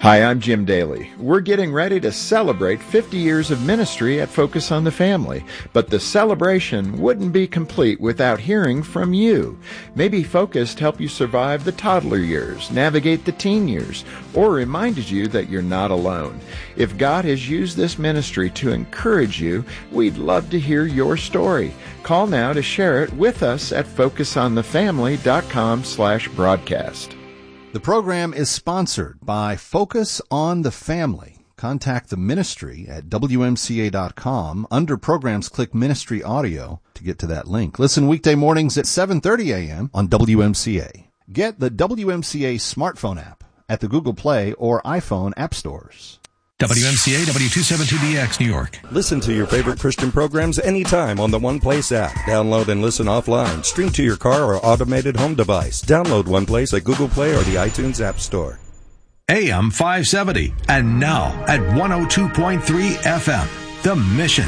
Hi, I'm Jim Daly. We're getting ready to celebrate 50 years of ministry at Focus on the Family, but the celebration wouldn't be complete without hearing from you. Maybe Focus helped you survive the toddler years, navigate the teen years, or reminded you that you're not alone. If God has used this ministry to encourage you, we'd love to hear your story. Call now to share it with us at focusonthefamily.com/broadcast. The program is sponsored by Focus on the Family. Contact the ministry at WMCA.com. Under programs, click Ministry Audio to get to that link. Listen weekday mornings at 7:30 a.m. on WMCA. Get the WMCA smartphone app at the Google Play or iPhone app stores. WMCA W272DX, New York. Listen to your favorite Christian programs anytime on the One Place app. Download and listen offline. Stream to your car or automated home device. Download One Place at Google Play or the iTunes App Store. AM 570, and now at 102.3 FM. The Mission.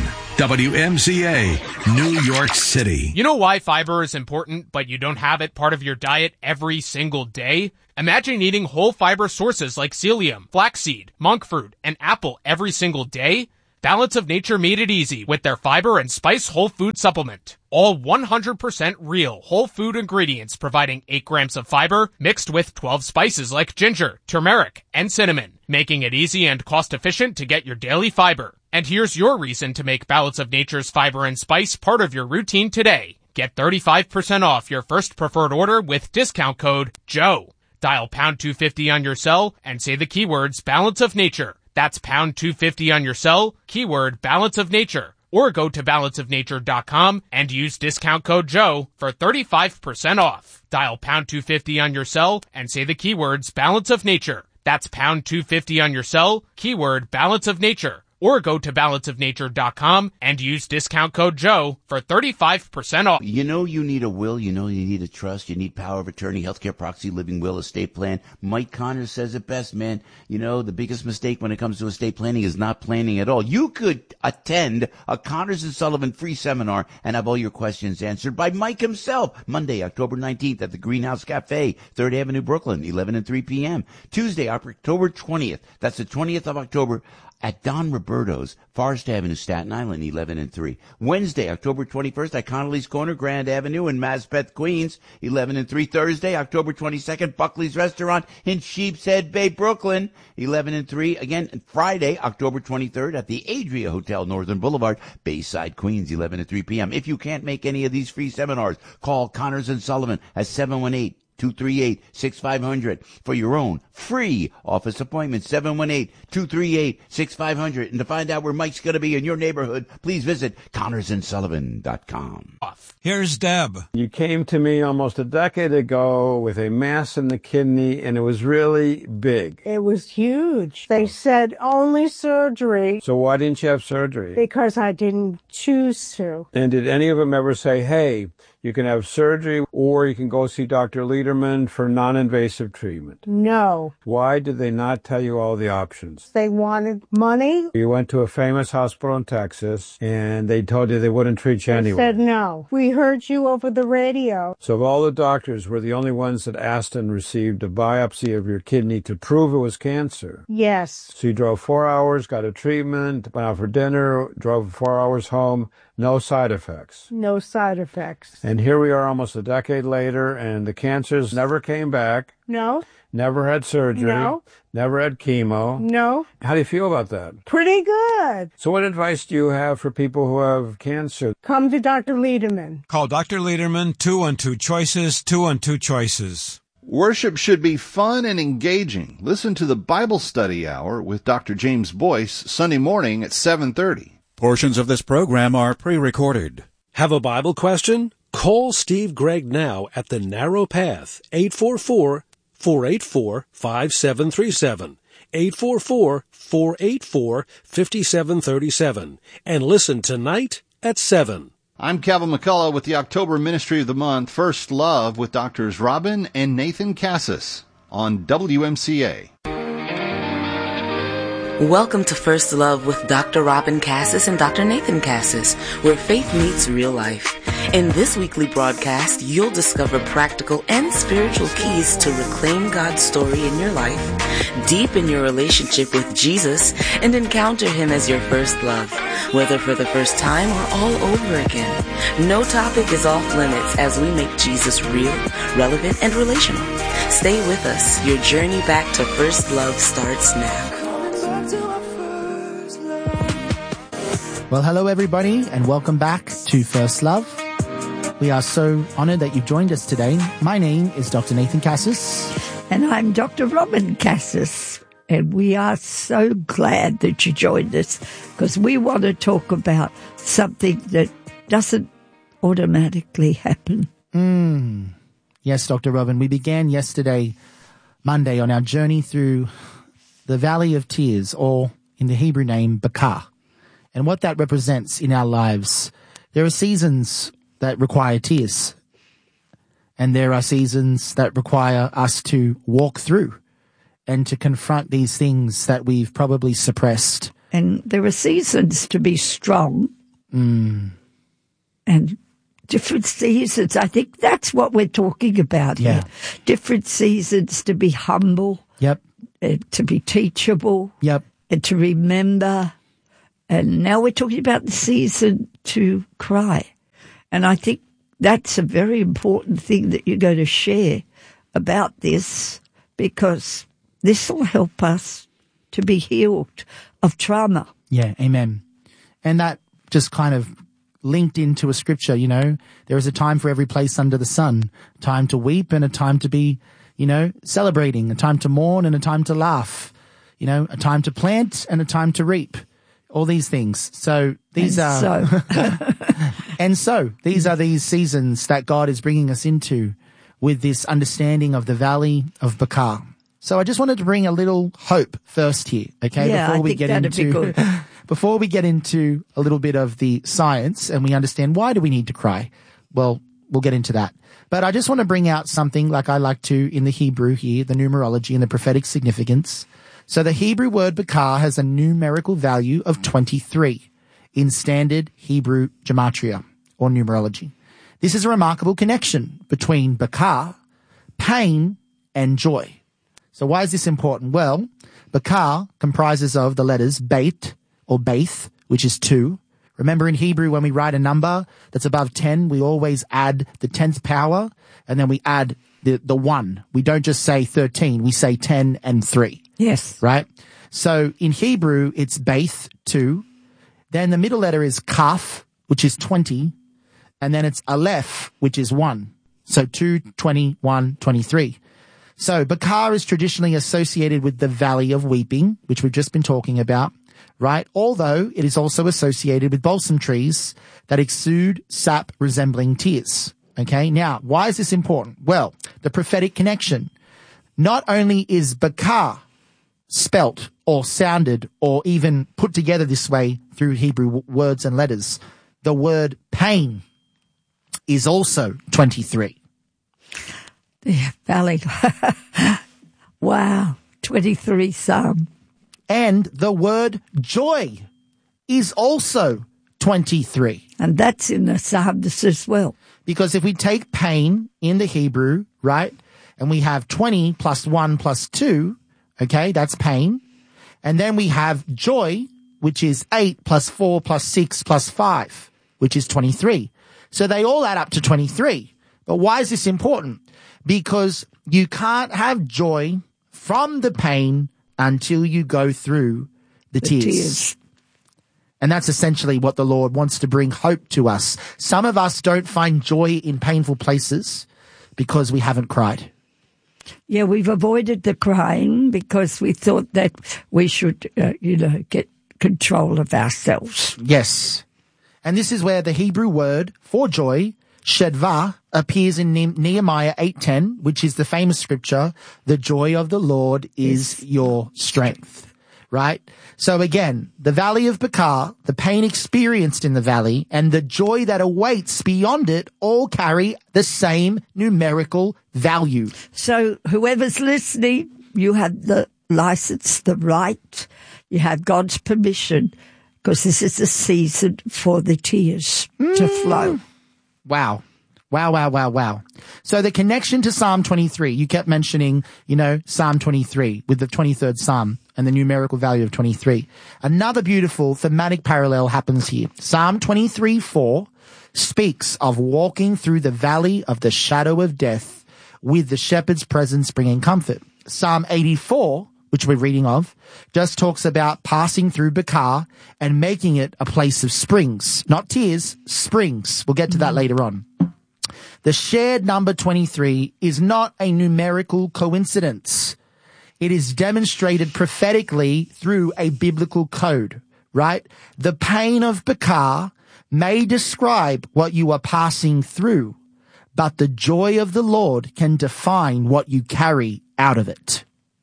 WMCA, New York City. You know why fiber is important, but you don't have it part of your diet every single day? Imagine eating whole fiber sources like psyllium, flaxseed, monk fruit, and apple every single day. Balance of Nature made it easy with their fiber and spice whole food supplement. All 100% real whole food ingredients providing 8 grams of fiber mixed with 12 spices like ginger, turmeric, and cinnamon, making it easy and cost efficient to get your daily fiber. And here's your reason to make Balance of Nature's fiber and spice part of your routine today. Get 35% off your first preferred order with discount code JOE. Dial pound 250 on your cell and say the keywords Balance of Nature. That's pound 250 on your cell, keyword Balance of Nature. Or go to balanceofnature.com and use discount code JOE for 35% off. Dial pound 250 on your cell and say the keywords Balance of Nature. That's pound 250 on your cell, keyword Balance of Nature. Or go to balanceofnature.com and use discount code JOE for 35% off. You know you need a will, you know you need a trust, you need power of attorney, healthcare proxy, living will, estate plan. Mike Connors says it best, man. You know, the biggest mistake when it comes to estate planning is not planning at all. You could attend a Connors and Sullivan free seminar and have all your questions answered by Mike himself. Monday, October 19th at the Greenhouse Cafe, 3rd Avenue, Brooklyn, 11 and 3 p.m. Tuesday, October 20th, that's the 20th of October, at Don Roberto's, Forest Avenue, Staten Island, 11 and 3. Wednesday, October 21st at Connolly's Corner, Grand Avenue in Maspeth, Queens, 11 and 3. Thursday, October 22nd, Buckley's Restaurant in Sheepshead Bay, Brooklyn, 11 and 3. Again, Friday, October 23rd at the Adria Hotel, Northern Boulevard, Bayside, Queens, 11 and 3 p.m. If you can't make any of these free seminars, call Connors and Sullivan at 718-238-6500 for your own free office appointment, 718-238-6500. And to find out where Mike's going to be in your neighborhood, please visit ConnorsandSullivan.com. Here's Deb. You came to me almost a decade ago with a mass in the kidney, and it was really big. It was huge. They said only surgery. So why didn't you have surgery? Because I didn't choose to. And did any of them ever say, hey, you can have surgery or you can go see Dr. Lederman for non-invasive treatment? No. Why did they not tell you all the options? They wanted money. You went to a famous hospital in Texas and they told you they wouldn't treat you anyway. They said no. We heard you over the radio. So of all the doctors were the only ones that asked and received a biopsy of your kidney to prove it was cancer? Yes. So you drove 4 hours, got a treatment, went out for dinner, drove 4 hours home, no side effects. No side effects. And here we are almost a decade later, and the cancers never came back. No. Never had surgery. No. Never had chemo. No. How do you feel about that? Pretty good. So what advice do you have for people who have cancer? Come to Dr. Lederman. Call Dr. Lederman, 212 Choices, 212 Choices. Worship should be fun and engaging. Listen to the Bible Study Hour with Dr. James Boyce, Sunday morning at 7:30. Portions of this program are pre-recorded. Have a Bible question? Call Steve Gregg now at The Narrow Path, 844-484-5737, 844-484-5737, and listen tonight at 7. I'm Kevin McCullough with the October Ministry of the Month, First Love, with Drs. Robin and Nathan Cassis on WMCA. Welcome to First Love with Dr. Robin Cassis and Dr. Nathan Cassis, where faith meets real life. In this weekly broadcast, you'll discover practical and spiritual keys to reclaim God's story in your life, deepen your relationship with Jesus, and encounter Him as your first love, whether for the first time or all over again. No topic is off limits as we make Jesus real, relevant, and relational. Stay with us. Your journey back to first love starts now. Well, hello everybody, and welcome back to First Love. We are so honored that you've joined us today. My name is Dr. Nathan Cassis. And I'm Dr. Robin Cassis. And we are so glad that you joined us because we want to talk about something that doesn't automatically happen. Yes, Dr. Robin. We began yesterday, Monday, on our journey through the Valley of Tears, or in the Hebrew name, Bakah, and what that represents in our lives. There are seasons that require tears, and there are seasons that require us to walk through and to confront these things that we've probably suppressed. And there are seasons to be strong and different seasons. I think that's what we're talking about here. Different seasons to be humble, to be teachable, and to remember. And now we're talking about the season to cry. And I think that's a very important thing that you're going to share about this, because this will help us to be healed of trauma. Yeah, amen. And that just kind of linked into a scripture, you know. There is a time for every place under the sun, a time to weep and a time to be, you know, celebrating, a time to mourn and a time to laugh, you know, a time to plant and a time to reap. All these things. So these these are these seasons that God is bringing us into with this understanding of the Valley of Bakah. So I just wanted to bring a little hope first here, okay? Yeah, before we get into a little bit of the science and we understand why do we need to cry. Well, we'll get into that. But I just want to bring out something like I like to in the Hebrew here, the numerology and the prophetic significance. So the Hebrew word Bakah has a numerical value of 23 in standard Hebrew gematria or numerology. This is a remarkable connection between Bakah, pain, and joy. So why is this important? Well, Bakah comprises of the letters Beit or Baith, which is 2. Remember in Hebrew when we write a number that's above 10, we always add the 10th power and then we add the 1. We don't just say 13, we say 10 and 3. Yes. Right? So in Hebrew, it's Baith, 2. Then the middle letter is Kaf, which is 20. And then it's Aleph, which is 1. So 2, 20, 1, 23. So Bakah is traditionally associated with the Valley of Weeping, which we've just been talking about, right? Although it is also associated with balsam trees that exude sap resembling tears. Okay, now, why is this important? Well, the prophetic connection. Not only is Bakah spelt or sounded or even put together this way through Hebrew words and letters, the word pain is also 23. Yeah, Valley. Wow, 23 Psalm. And the word joy is also 23. And that's in the Psalms as well. Because if we take pain in the Hebrew, right, and we have 20 plus 1 plus 2, okay, that's pain. And then we have joy, which is 8 plus 4 plus 6 plus 5, which is 23. So they all add up to 23. But why is this important? Because you can't have joy from the pain until you go through the tears. And that's essentially what the Lord wants to bring hope to us. Some of us don't find joy in painful places because we haven't cried. Yeah, we've avoided the crying because we thought that we should, get control of ourselves. Yes. And this is where the Hebrew word for joy, shedva, appears in Nehemiah 8:10, which is the famous scripture, the joy of the Lord is your strength. Right? So again, the Valley of Bakah, the pain experienced in the valley, and the joy that awaits beyond it all carry the same numerical value. So whoever's listening, you have the license, the right, you have God's permission, because this is the season for the tears to flow. Wow. Wow. So the connection to Psalm 23, you kept mentioning, Psalm 23 with the 23rd Psalm and the numerical value of 23. Another beautiful thematic parallel happens here. Psalm 23:4 speaks of walking through the valley of the shadow of death with the shepherd's presence bringing comfort. Psalm 84, which we're reading of, just talks about passing through Bakar and making it a place of springs, not tears, springs. We'll get to that later on. The shared number 23 is not a numerical coincidence. It is demonstrated prophetically through a biblical code, right? The pain of Bakar may describe what you are passing through, but the joy of the Lord can define what you carry out of it.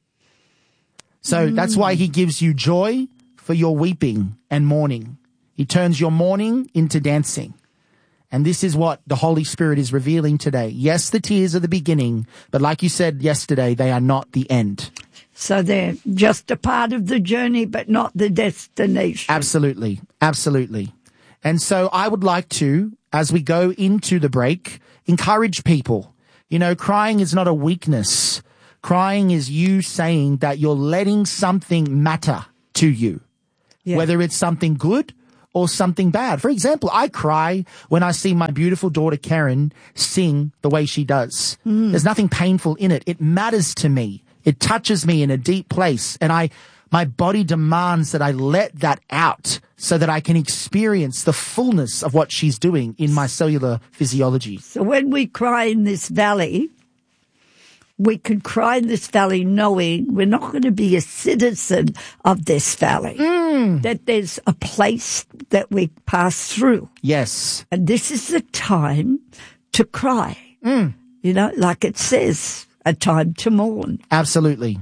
So that's why he gives you joy for your weeping and mourning. He turns your mourning into dancing. And this is what the Holy Spirit is revealing today. Yes, the tears are the beginning, but like you said yesterday, they are not the end. So they're just a part of the journey, but not the destination. Absolutely. And so I would like to, as we go into the break, encourage people. Crying is not a weakness. Crying is you saying that you're letting something matter to you, whether it's something good or something bad. For example, I cry when I see my beautiful daughter Karen sing the way she does. There's nothing painful in it. It matters to me. It touches me in a deep place. And my body demands that I let that out so that I can experience the fullness of what she's doing in my cellular physiology. So when we cry in this valley, we can cry in this valley knowing we're not going to be a citizen of this valley, that there's a place that we pass through. Yes. And this is the time to cry. Like it says, a time to mourn. Absolutely.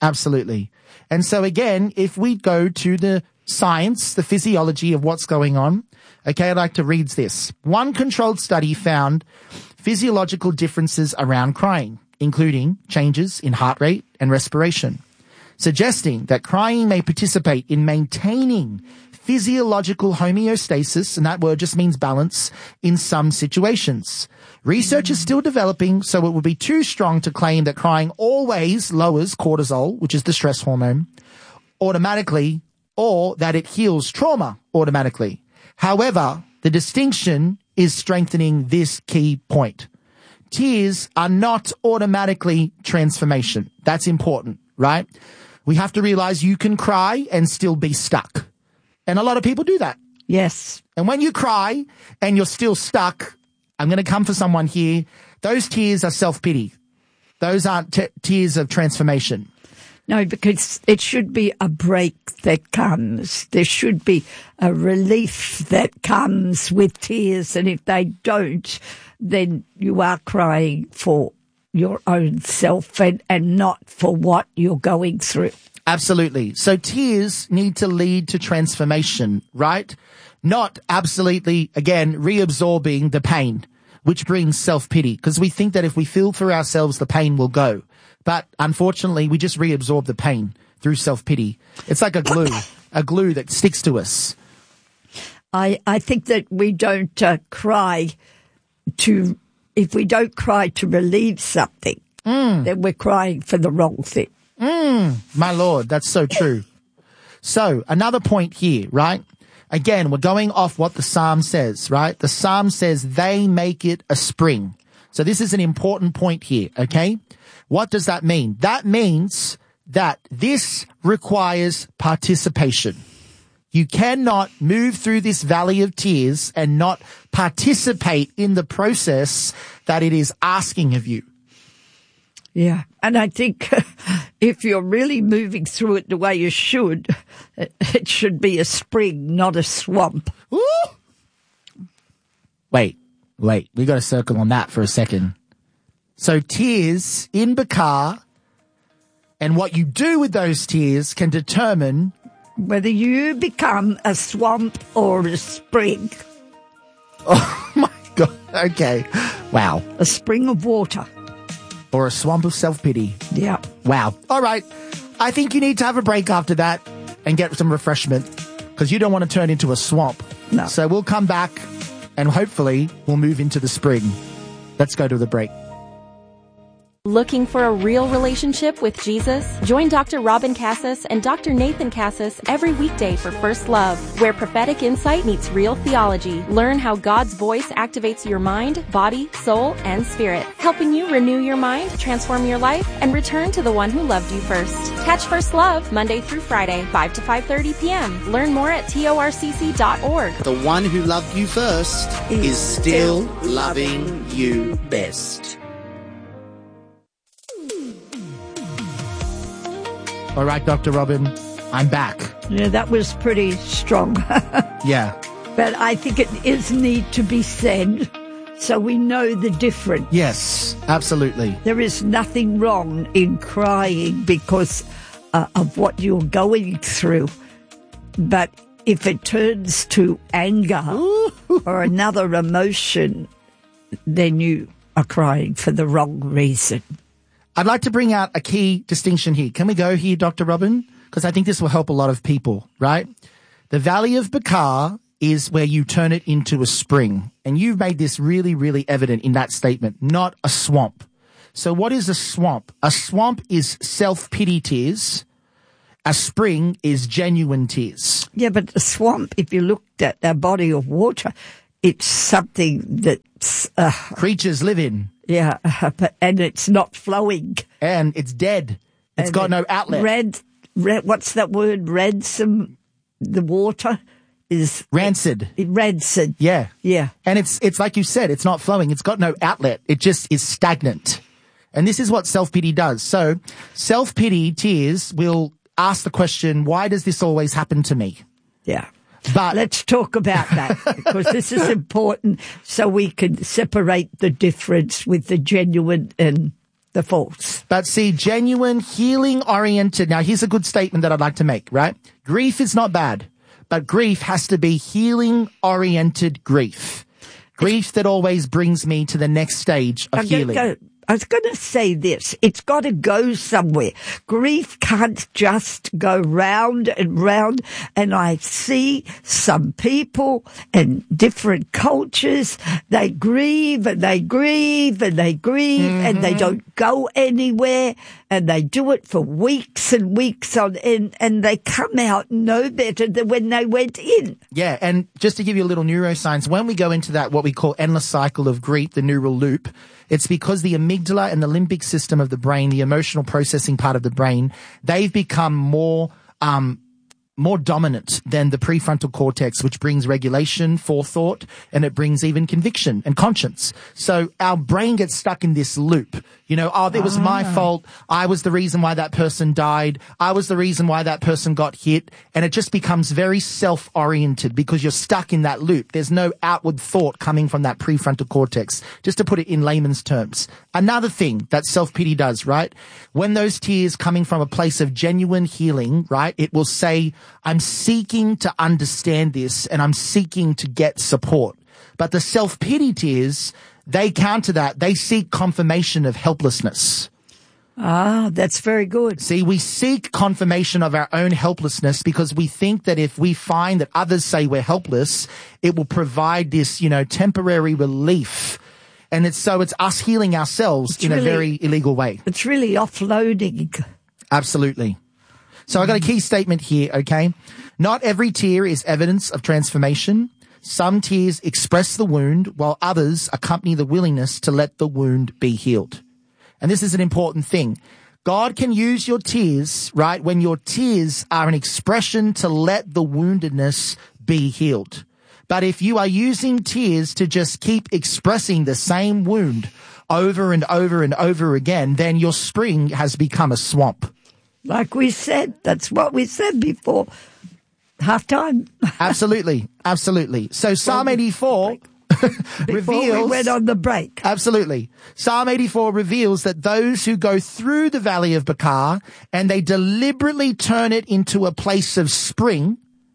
And so again, if we go to the science, the physiology of what's going on, okay, I'd like to read this. One controlled study found physiological differences around crying, including changes in heart rate and respiration, suggesting that crying may participate in maintaining physiological homeostasis, and that word just means balance, in some situations. Research is still developing, so it would be too strong to claim that crying always lowers cortisol, which is the stress hormone, automatically, or that it heals trauma automatically. However, the distinction is strengthening this key point. Tears are not automatically transformation. That's important, right? We have to realize you can cry and still be stuck. And a lot of people do that. Yes. And when you cry and you're still stuck, I'm going to come for someone here. Those tears are self-pity. Those aren't tears of transformation. No, because it should be a break that comes. There should be a relief that comes with tears. And if they don't, then you are crying for your own self and not for what you're going through. Absolutely. So tears need to lead to transformation, right? Not absolutely, again, reabsorbing the pain, which brings self-pity, because we think that if we feel for ourselves, the pain will go. But unfortunately, we just reabsorb the pain through self-pity. It's like a glue that sticks to us. I think that we don't cry if we don't cry to relieve something, then we're crying for the wrong thing. My Lord, that's so true. So another point here, right? Again, we're going off what the Psalm says, right? The Psalm says they make it a spring. So this is an important point here, okay? What does that mean? That means that this requires participation. You cannot move through this valley of tears and not participate in the process that it is asking of you. Yeah. And I think if you're really moving through it the way you should, it should be a spring, not a swamp. Ooh. Wait. We got to circle on that for a second. So tears in Bakar and what you do with those tears can determine whether you become a swamp or a spring. Oh, my God. Okay. Wow. A spring of water. Or a swamp of self-pity. Yeah. Wow. All right. I think you need to have a break after that and get some refreshment because you don't want to turn into a swamp. No. So we'll come back and hopefully we'll move into the spring. Let's go to the break. Looking for a real relationship with Jesus? Join Dr. Robin Cassis and Dr. Nathan Cassis every weekday for First Love, where prophetic insight meets real theology. Learn how God's voice activates your mind, body, soul, and spirit, helping you renew your mind, transform your life, and return to the one who loved you first. Catch First Love Monday through Friday, 5 to 5:30 p.m. Learn more at torcc.org. The one who loved you first is still loving you best. All right, Dr. Robin, I'm back. Yeah, that was pretty strong. Yeah. But I think it is need to be said so we know the difference. Yes, absolutely. There is nothing wrong in crying because of what you're going through. But if it turns to anger or another emotion, then you are crying for the wrong reason. I'd like to bring out a key distinction here. Can we go here, Dr. Robin? Because I think this will help a lot of people, right? The Valley of Baca is where you turn it into a spring. And you've made this really, really evident in that statement, not a swamp. So what is a swamp? A swamp is self-pity tears. A spring is genuine tears. Yeah, but a swamp, if you looked at a body of water, it's something that's... creatures live in. Yeah, and it's not flowing. And it's dead. It's got no outlet. Red, what's that word? Ransom, the water is... Rancid. Rancid. Yeah. Yeah. And it's like you said, it's not flowing. It's got no outlet. It just is stagnant. And this is what self-pity does. So self-pity tears will ask the question, why does this always happen to me? Yeah. But let's talk about that because this is important so we can separate the difference with the genuine and the false. But see, genuine, healing-oriented. Now, here's a good statement that I'd like to make, right? Grief is not bad, but grief has to be healing-oriented grief. Grief that always brings me to the next stage of healing. I was going to say this. It's got to go somewhere. Grief can't just go round and round. And I see some people in different cultures, they grieve and they grieve and they grieve and they don't go anywhere and they do it for weeks and weeks on end and they come out no better than when they went in. Yeah. And just to give you a little neuroscience, when we go into that, what we call endless cycle of grief, the neural loop, it's because the amygdala and the limbic system of the brain, the emotional processing part of the brain, they've become more dominant than the prefrontal cortex, which brings regulation, forethought, and it brings even conviction and conscience. So our brain gets stuck in this loop. You know, it was my fault. I was the reason why that person died. I was the reason why that person got hit. And it just becomes very self-oriented because you're stuck in that loop. There's no outward thought coming from that prefrontal cortex, just to put it in layman's terms. Another thing that self-pity does, right? When those tears coming from a place of genuine healing, right? It will say, I'm seeking to understand this and I'm seeking to get support. But the self-pity tears, they counter that. They seek confirmation of helplessness. Ah, that's very good. See, we seek confirmation of our own helplessness because we think that if we find that others say we're helpless, it will provide this, temporary relief. And it's us healing ourselves in a very illegal way. It's really offloading. Absolutely. So I got a key statement here, okay? Not every tear is evidence of transformation. Some tears express the wound, while others accompany the willingness to let the wound be healed. And this is an important thing. God can use your tears, right, when your tears are an expression to let the woundedness be healed. But if you are using tears to just keep expressing the same wound over and over and over again, then your spring has become a swamp. Like we said, that's what we said before. Halftime. Absolutely. So Psalm 84 reveals... we went on the break. Absolutely. Psalm 84 reveals that those who go through the Valley of Baca and they deliberately turn it into a place of spring,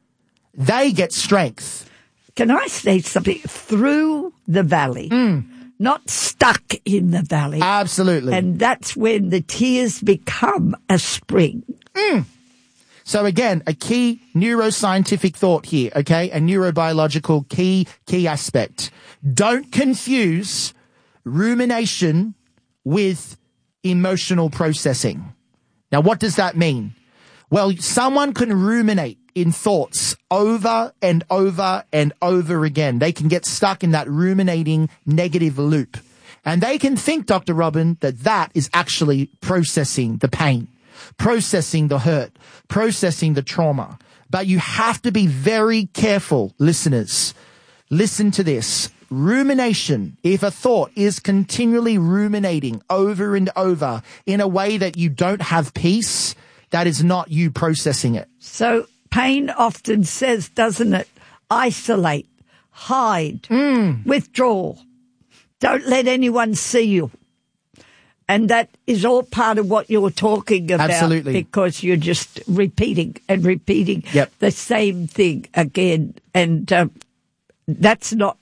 they get strength. Can I say something? Through the valley. Not stuck in the valley. Absolutely. And that's when the tears become a spring. So again, a key neuroscientific thought here, okay? A neurobiological key aspect. Don't confuse rumination with emotional processing. Now, what does that mean? Well, someone can ruminate in thoughts over and over and over again. They can get stuck in that ruminating negative loop. And they can think, Dr. Robin, that is actually processing the pain, processing the hurt, processing the trauma. But you have to be very careful, listeners. Listen to this. Rumination, if a thought is continually ruminating over and over in a way that you don't have peace, that is not you processing it. So pain often says, doesn't it, isolate, hide, withdraw. Don't let anyone see you. And that is all part of what you're talking about. Absolutely. Because you're just repeating and repeating the same thing again. And that's not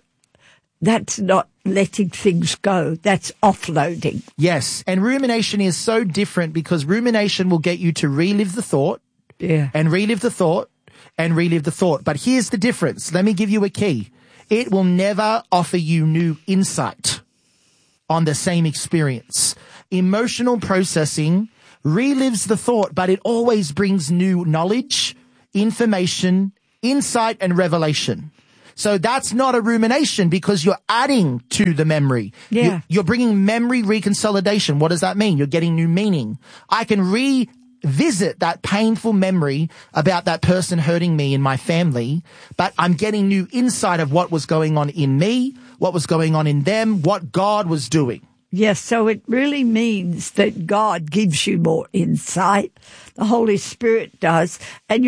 letting things go. That's offloading. Yes. And rumination is so different because rumination will get you to relive the thought and relive the thought and relive the thought. But here's the difference. Let me give you a key. It will never offer you new insight on the same experience. Emotional processing relives the thought, but it always brings new knowledge, information, insight, and revelation. So that's not a rumination because you're adding to the memory. Yeah. You're bringing memory reconsolidation. What does that mean? You're getting new meaning. I can revisit that painful memory about that person hurting me in my family, but I'm getting new insight of what was going on in me, what was going on in them, what God was doing. Yes, so it really means that God gives you more insight. The Holy Spirit does. And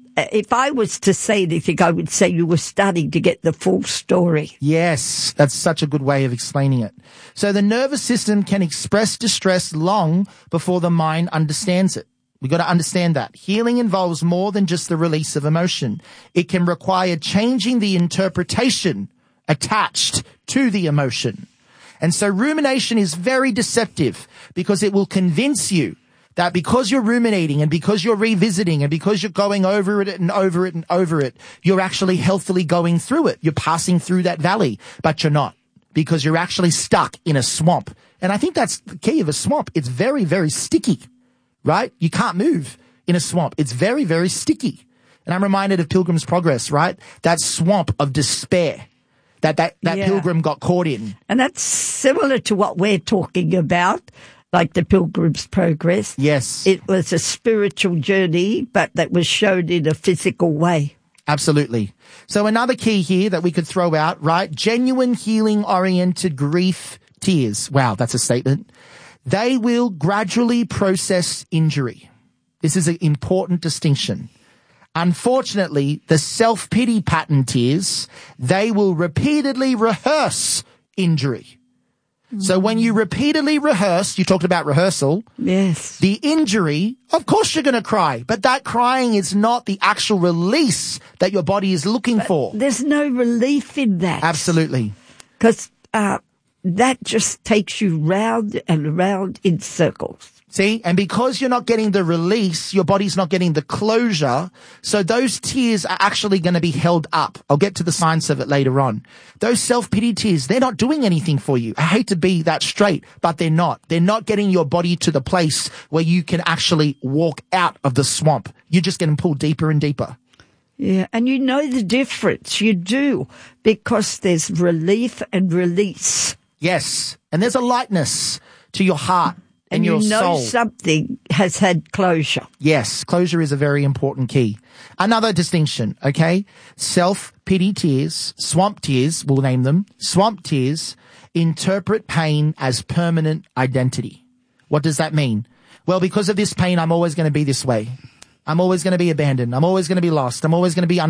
if I was to say anything, I would say you were starting to get the full story. Yes, that's such a good way of explaining it. So the nervous system can express distress long before the mind understands it. We've got to understand that. Healing involves more than just the release of emotion. It can require changing the interpretation attached to the emotion. And so rumination is very deceptive because it will convince you that because you're ruminating and because you're revisiting and because you're going over it and over it and over it, you're actually healthily going through it. You're passing through that valley, but you're not because you're actually stuck in a swamp. And I think that's the key of a swamp. It's very, very sticky, right? You can't move in a swamp. It's very, very sticky. And I'm reminded of Pilgrim's Progress, right? That swamp of despair that pilgrim got caught in. And that's similar to what we're talking about, like the Pilgrim's Progress. Yes. It was a spiritual journey, but that was shown in a physical way. Absolutely. So another key here that we could throw out, right? Genuine healing-oriented grief tears. Wow, that's a statement. They will gradually process injury. This is an important distinction. Unfortunately, the self-pity pattern tears, they will repeatedly rehearse injury. So when you repeatedly rehearse, you talked about rehearsal. Yes. The injury, of course you're going to cry, but that crying is not the actual release that your body is looking for. There's no relief in that. Absolutely. Because that just takes you round and round in circles. See, and because you're not getting the release, your body's not getting the closure, so those tears are actually going to be held up. I'll get to the science of it later on. Those self-pity tears, they're not doing anything for you. I hate to be that straight, but they're not. They're not getting your body to the place where you can actually walk out of the swamp. You're just getting pulled deeper and deeper. Yeah, and you know the difference. You do, because there's relief and release. Yes, and there's a lightness to your heart. And your you know soul. Something has had closure. Yes, closure is a very important key. Another distinction, okay? Self-pity tears, swamp tears, we'll name them, swamp tears, interpret pain as permanent identity. What does that mean? Well, because of this pain, I'm always going to be this way. I'm always going to be abandoned. I'm always going to be lost. I'm always going to be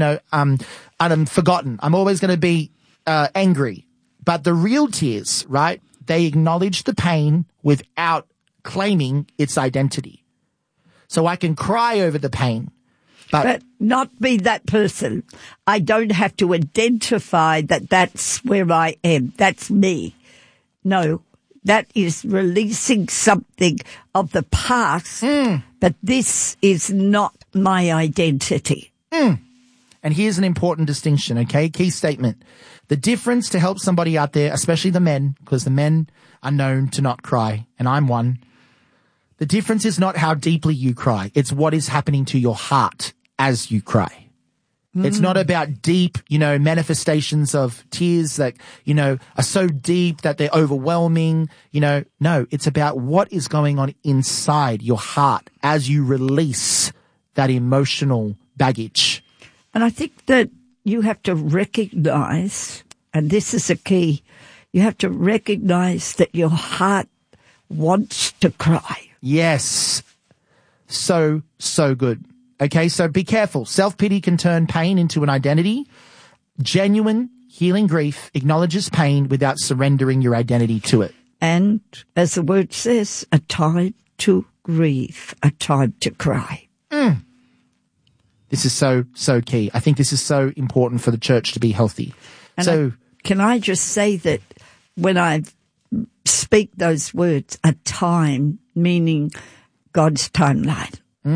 forgotten. I'm always going to be angry. But the real tears, right? They acknowledge the pain without claiming its identity. So I can cry over the pain, but not be that person. I don't have to identify that that's where I am. That's me. No, that is releasing something of the past, but this is not my identity. And here's an important distinction, okay? Key statement. The difference to help somebody out there, especially the men, because the men are known to not cry, and I'm one. The difference is not how deeply you cry. It's what is happening to your heart as you cry. It's not about deep, manifestations of tears that, are so deep that they're overwhelming. No, it's about what is going on inside your heart as you release that emotional baggage. And I think that you have to recognize, and this is a key, you have to recognize that your heart wants to cry. Yes. So good. Okay, so be careful. Self-pity can turn pain into an identity. Genuine healing grief acknowledges pain without surrendering your identity to it. And, as the word says, a time to grieve, a time to cry. This is so key. I think this is so important for the church to be healthy. And can I just say that when I speak those words, a time, meaning God's timeline.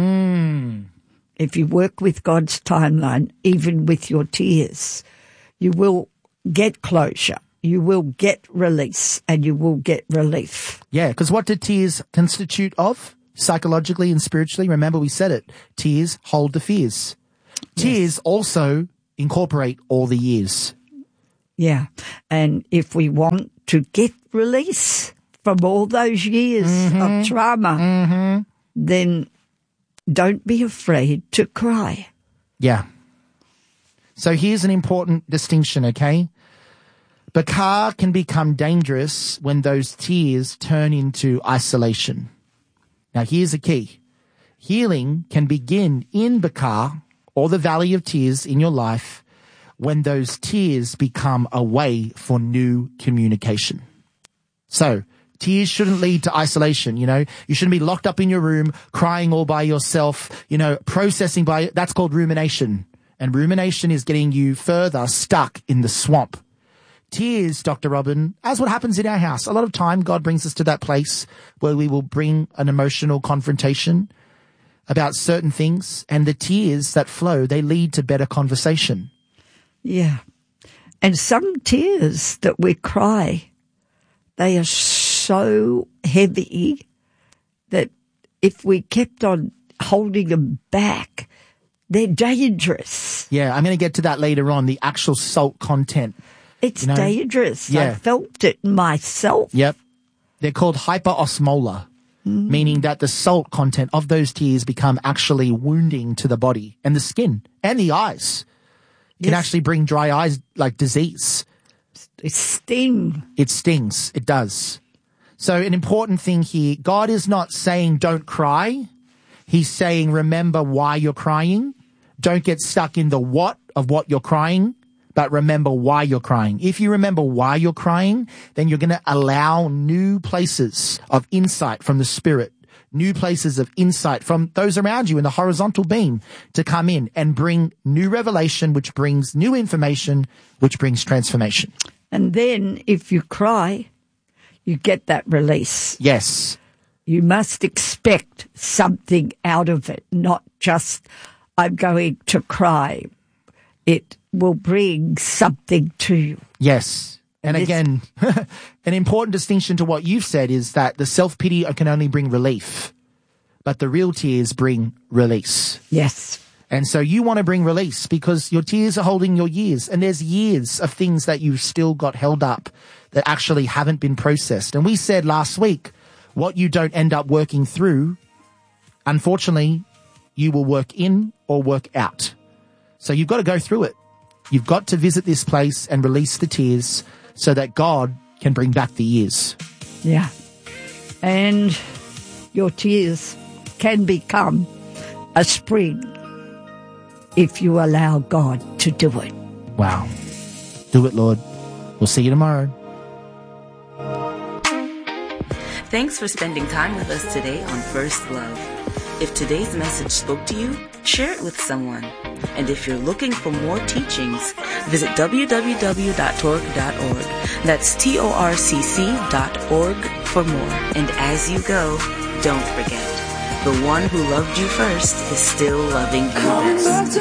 If you work with God's timeline, even with your tears, you will get closure, you will get release, and you will get relief. Yeah, because what do tears constitute of? Psychologically and spiritually, remember we said it, tears hold the fears. Tears also incorporate all the years. Yeah, and if we want to get release from all those years of trauma, then don't be afraid to cry. Yeah. So here's an important distinction, okay? Bakar can become dangerous when those tears turn into isolation. Now here's the key. Healing can begin in Bakar, or the valley of tears in your life, when those tears become a way for new communication. So, tears shouldn't lead to isolation, You shouldn't be locked up in your room, crying all by yourself, processing that's called rumination. And rumination is getting you further stuck in the swamp. Tears, Dr. Robin, as what happens in our house. A lot of time, God brings us to that place where we will bring an emotional confrontation about certain things, and the tears that flow, they lead to better conversation. Yeah. And some tears that we cry, they are so heavy that if we kept on holding them back, they're dangerous. Yeah, I'm going to get to that later on, the actual salt content. It's dangerous. Yeah. I felt it myself. Yep. They're called hyperosmolar, meaning that the salt content of those tears become actually wounding to the body and the skin and the eyes. It can actually bring dry eyes like disease. It stings. It stings. It does. So an important thing here, God is not saying don't cry. He's saying remember why you're crying. Don't get stuck in the what of what you're crying, but remember why you're crying. If you remember why you're crying, then you're going to allow new places of insight from the Spirit, new places of insight from those around you in the horizontal beam to come in and bring new revelation, which brings new information, which brings transformation. And then if you cry, you get that release. Yes. You must expect something out of it, not just, I'm going to cry. It will bring something to you. Yes. And again, an important distinction to what you've said is that the self-pity can only bring relief, but the real tears bring release. Yes. And so you want to bring release because your tears are holding your years, and there's years of things that you've still got held up that actually haven't been processed. And we said last week, what you don't end up working through, unfortunately, you will work in or work out. So you've got to go through it. You've got to visit this place and release the tears so that God can bring back the years. Yeah. And your tears can become a spring if you allow God to do it. Wow. Do it, Lord. We'll see you tomorrow. Thanks for spending time with us today on First Love. If today's message spoke to you, share it with someone. And if you're looking for more teachings, visit www.torc.org. That's TORCC.org for more. And as you go, don't forget, The one who loved you first is still loving you best.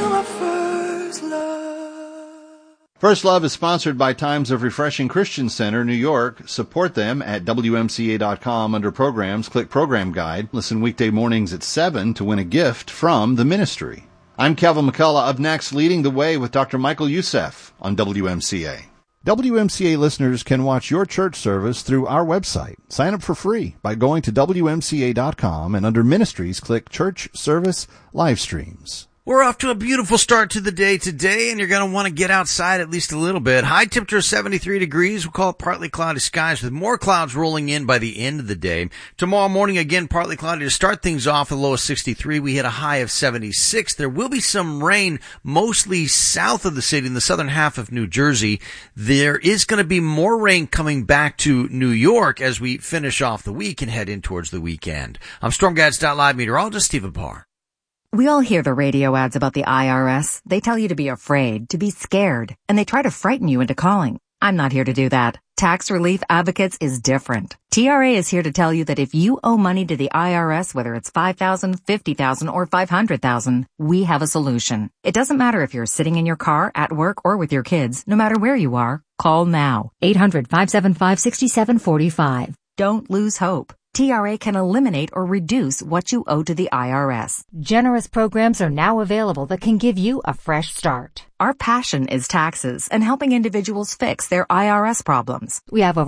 First Love is sponsored by Times of Refreshing Christian Center, New York. Support them at WMCA.com under Programs. Click Program Guide. Listen weekday mornings at 7 to win a gift from the ministry. I'm Calvin McCullough. Up next, Leading the Way with Dr. Michael Youssef on WMCA. WMCA listeners can watch your church service through our website. Sign up for free by going to WMCA.com and under Ministries, click Church Service Live Streams. We're off to a beautiful start to the day today, and you're going to want to get outside at least a little bit. High temperature 73 degrees. We'll call it partly cloudy skies with more clouds rolling in by the end of the day. Tomorrow morning, again, partly cloudy to start things off, a low of 63. We hit a high of 76. There will be some rain, mostly south of the city in the southern half of New Jersey. There is going to be more rain coming back to New York as we finish off the week and head in towards the weekend. I'm StormGuides.live meteorologist Stephen Parr. We all hear the radio ads about the IRS. They tell you to be afraid, to be scared, and they try to frighten you into calling. I'm not here to do that. Tax Relief Advocates is different. TRA is here to tell you that if you owe money to the IRS, whether it's $5,000, $50,000, or $500,000, we have a solution. It doesn't matter if you're sitting in your car, at work, or with your kids. No matter where you are, call now. 800-575-6745. Don't lose hope. TRA can eliminate or reduce what you owe to the IRS. Generous programs are now available that can give you a fresh start. Our passion is taxes and helping individuals fix their IRS problems. We have over